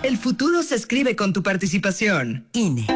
El futuro se escribe con tu participación. INE.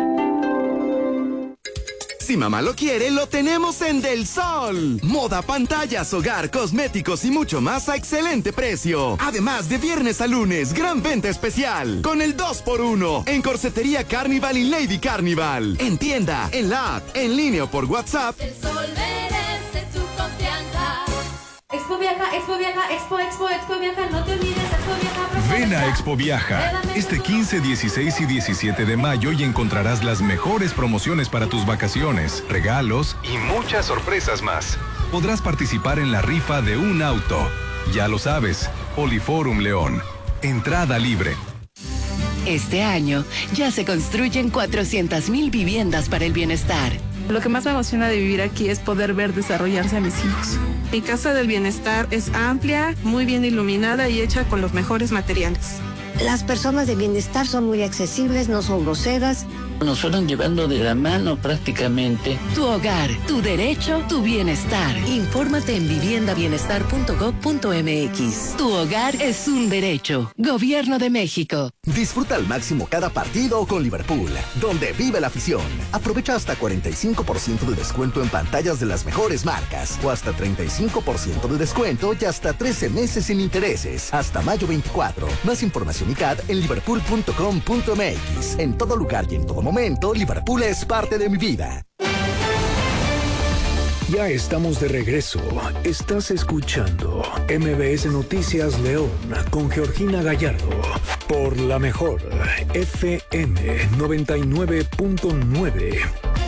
Si mamá lo quiere, lo tenemos en Del Sol. Moda, pantallas, hogar, cosméticos y mucho más a excelente precio. Además, de viernes a lunes, gran venta especial. Con el 2x1 en Corsetería Carnival y Lady Carnival. En tienda, en la app, en línea o por WhatsApp. Del Sol merece tu confianza. Expo Viaja, Expo Viaja, Expo Viaja, no te olvides, Expo Viaja. Ven a Expo Viaja este 15, 16 y 17 de mayo y encontrarás las mejores promociones para tus vacaciones, regalos y muchas sorpresas más. Podrás participar en la rifa de un auto. Ya lo sabes, Poliforum León. Entrada libre. Este año ya se construyen 400,000 viviendas para el bienestar. Lo que más me emociona de vivir aquí es poder ver desarrollarse a mis hijos. Mi casa del bienestar es amplia, muy bien iluminada y hecha con los mejores materiales. Las personas de bienestar son muy accesibles, no son groseras. Nos fueron llevando de la mano prácticamente. Tu hogar, tu derecho, tu bienestar. Infórmate en viviendabienestar.gov.mx. Tu hogar es un derecho. Gobierno de México. Disfruta al máximo cada partido con Liverpool, donde vive la afición. Aprovecha hasta 45% de descuento en pantallas de las mejores marcas o hasta 35% de descuento y hasta 13 meses sin intereses. Hasta mayo 24. Más información y CAD en liverpool.com.mx. En todo lugar y en todo momento, Liverpool es parte de mi vida. Ya estamos de regreso. Estás escuchando MBS Noticias León con Georgina Gallardo por la mejor FM 99.9.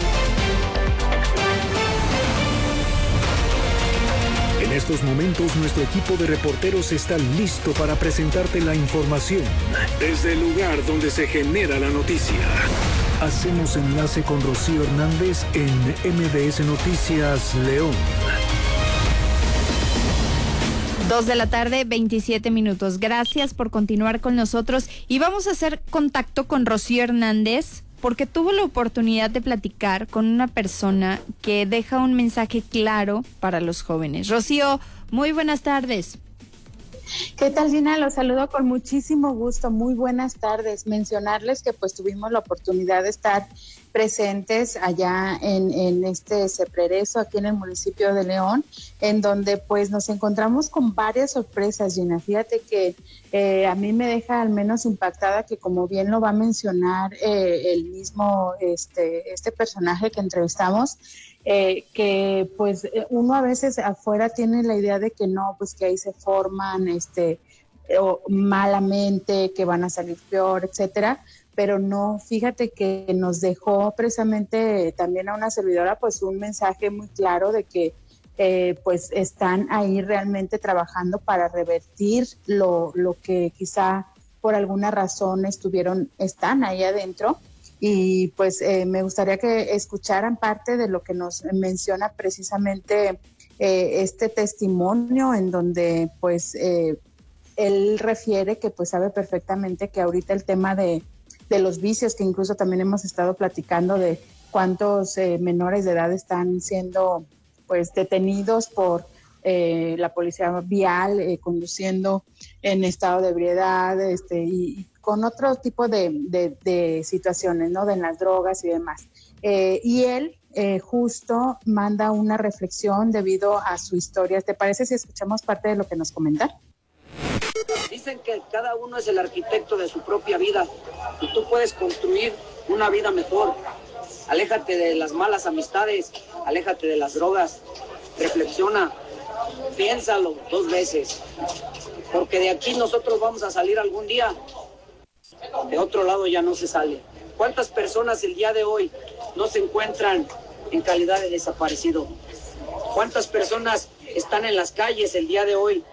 En estos momentos nuestro equipo de reporteros está listo para presentarte la información desde el lugar donde se genera la noticia. Hacemos enlace con Rocío Hernández en MBS Noticias León. 2:27 p.m. Gracias por continuar con nosotros y vamos a hacer contacto con Rocío Hernández porque tuvo la oportunidad de platicar con una persona que deja un mensaje claro para los jóvenes. Rocío, muy buenas tardes. ¿Qué tal, Gina? Los saludo con muchísimo gusto. Muy buenas tardes. Mencionarles que pues tuvimos la oportunidad de estar presentes allá en este Ceprerezo, aquí en el municipio de León, en donde pues nos encontramos con varias sorpresas, Gina. Fíjate que a mí me deja al menos impactada que, como bien lo va a mencionar el mismo este personaje que entrevistamos, que pues uno a veces afuera tiene la idea de que no, pues que ahí se forman o malamente, que van a salir peor, etcétera, pero no, fíjate que nos dejó precisamente también a una servidora pues un mensaje muy claro de que pues están ahí realmente trabajando para revertir lo que quizá por alguna razón están ahí adentro. Y pues me gustaría que escucharan parte de lo que nos menciona precisamente este testimonio, en donde pues él refiere que pues sabe perfectamente que ahorita el tema de los vicios, que incluso también hemos estado platicando de cuántos menores de edad están siendo pues detenidos por la policía vial, conduciendo en estado de ebriedad y con otro tipo de situaciones, ¿no? De las drogas y demás. Y él justo manda una reflexión debido a su historia. ¿Te parece si escuchamos parte de lo que nos comenta? Dicen que cada uno es el arquitecto de su propia vida y tú puedes construir una vida mejor. Aléjate de las malas amistades, aléjate de las drogas, reflexiona, piénsalo 2 veces, porque de aquí nosotros vamos a salir algún día. De otro lado ya no se sale. ¿Cuántas personas el día de hoy no se encuentran en calidad de desaparecido? ¿Cuántas personas están en las calles el día de hoy